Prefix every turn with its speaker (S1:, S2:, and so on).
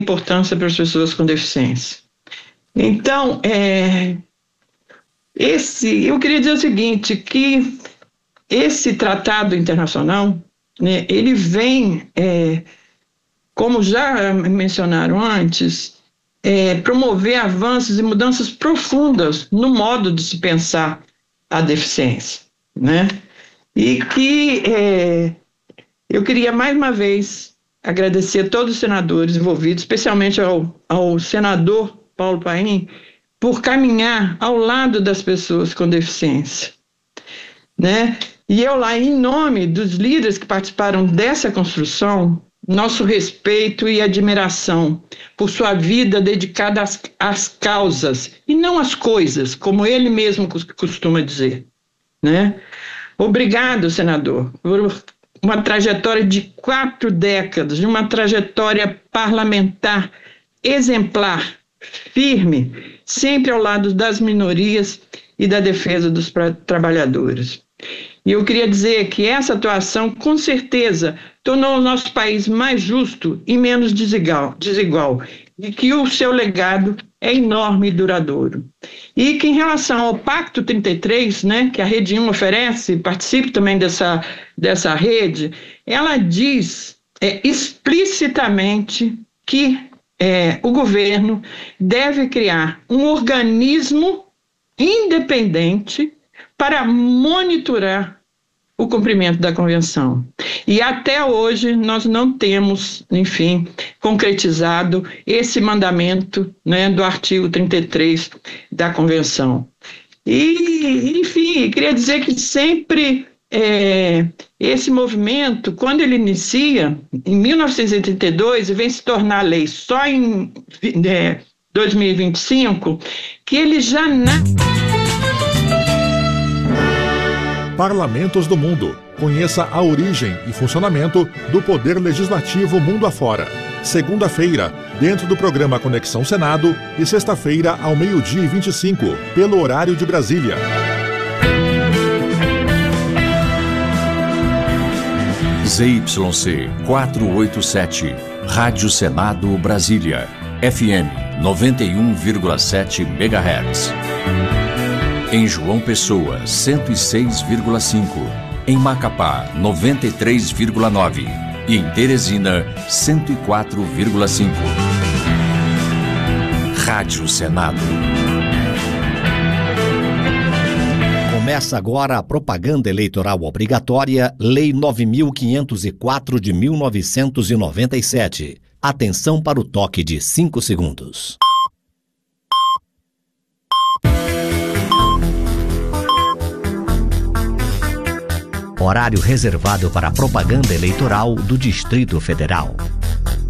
S1: importância para as pessoas com deficiência. Então, eu queria dizer o seguinte, que esse tratado internacional, né, ele vem, como já mencionaram antes, promover avanços e mudanças profundas no modo de se pensar a deficiência, né? E que eu queria mais uma vez agradecer a todos os senadores envolvidos, especialmente ao senador Paulo Paim, por caminhar ao lado das pessoas com deficiência, né? E eu lá, em nome dos líderes que participaram dessa construção, nosso respeito e admiração por sua vida dedicada às causas e não às coisas, como ele mesmo costuma dizer, né? Obrigado, senador, por uma trajetória de 4 décadas, de uma trajetória parlamentar exemplar, firme, sempre ao lado das minorias e da defesa dos trabalhadores. E eu queria dizer que essa atuação, com certeza, tornou o nosso país mais justo e menos desigual, e que o seu legado é enorme e duradouro. E que em relação ao Pacto 33, né, que a Rede 1 oferece, participo também dessa rede, ela diz explicitamente que o governo deve criar um organismo independente para monitorar o cumprimento da Convenção. E até hoje nós não temos, enfim, concretizado esse mandamento, né, do artigo 33 da Convenção. E, enfim, queria dizer que sempre esse movimento, quando ele inicia, em 1982, e vem se tornar lei só em 2025, que ele já
S2: Parlamentos do Mundo. Conheça a origem e funcionamento do Poder Legislativo mundo afora. Segunda-feira, dentro do programa Conexão Senado, e sexta-feira, ao 12h25, pelo horário de Brasília.
S3: ZYC 487, Rádio Senado Brasília, FM 91,7 MHz. Em João Pessoa, 106,5. Em Macapá, 93,9. E em Teresina, 104,5. Rádio Senado.
S4: Começa agora a propaganda eleitoral obrigatória, Lei 9.504 de 1997. Atenção para o toque de 5 segundos. Horário reservado para a propaganda eleitoral do Distrito Federal.